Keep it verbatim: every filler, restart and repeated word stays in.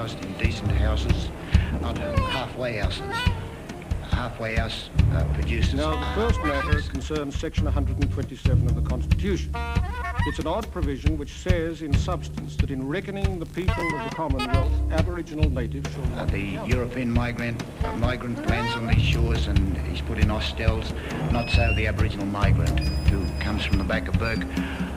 housed in decent houses, not halfway houses. A halfway house uh, produces... Now, the first matter concerns Section one hundred twenty-seven of the Constitution. It's an odd provision which says, in substance, that in reckoning the people of the Commonwealth, Aboriginal natives shall... Uh, the European migrant, uh, migrant lands on these shores and he's put in hostels, not so the Aboriginal migrant who comes from the back of Burke.